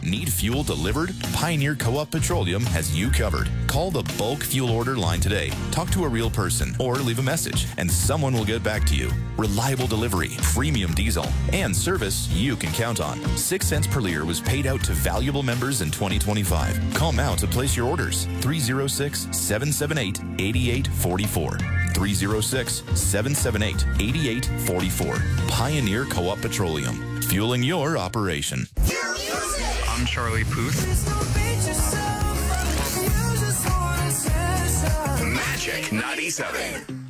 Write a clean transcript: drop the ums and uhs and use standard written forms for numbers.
Need fuel delivered? Pioneer Co-op Petroleum has you covered. Call the bulk fuel order line today. Talk to a real person or leave a message, and someone will get back to you. Reliable delivery, premium diesel, and service you can count on. 6 cents per liter was paid out to valuable members in 2025. Call now to place your orders. 306-778-8844. 306-778-8844. Pioneer Co-op Petroleum. Fueling your operation. I'm Charlie Puth. Magic 97.